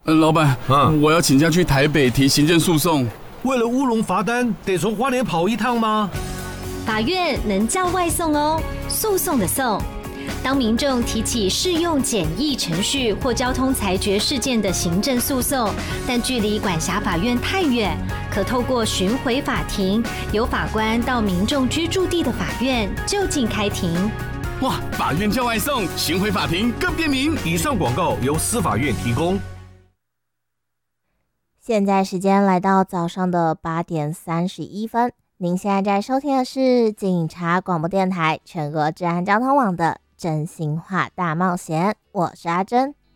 老板，我要请假去台北提行政诉讼。 为了乌龙罚单，得从花莲跑一趟吗？ 法院能叫外送哦，诉讼的讼。当民众提起适用简易程序或交通裁决事件的行政诉讼，但距离管辖法院太远，可透过巡回法庭，由法官到民众居住地的法院就近开庭。 哇，法院叫外送，巡回法庭更便民。 以上广告由司法院提供。 现在时间来到早上的8点31分，您现在在收听的是警察广播电台全国治安交通网的真心话大冒险，我是阿珍。